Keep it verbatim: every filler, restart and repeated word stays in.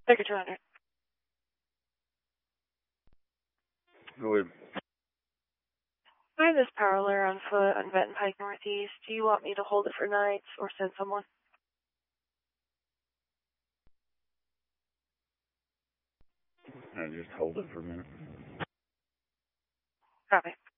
Take it two hundred. Go ahead. I have this parlor on foot on Benton Pike Northeast. Do you want me to hold it for nights or send someone? I just hold it for a minute. Copy.